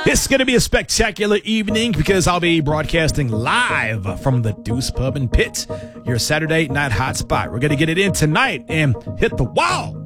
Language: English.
It's going to be a spectacular evening because I'll be broadcasting live from the Deuce Pub and Pit, your Saturday night hotspot. We're going to get it in tonight and hit the wall.